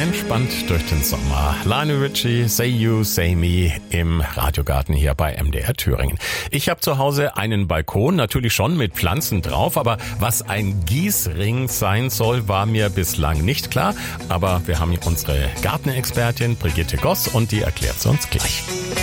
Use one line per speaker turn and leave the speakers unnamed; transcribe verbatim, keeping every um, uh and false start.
Entspannt durch den Sommer. Lionel Richie, Say You, Say Me im Radiogarten hier bei M D R Thüringen. Ich habe zu Hause einen Balkon, natürlich schon mit Pflanzen drauf, aber was ein Gießring sein soll, war mir bislang nicht klar. Aber wir haben unsere Gartenexpertin Brigitte Goss und die erklärt es uns gleich.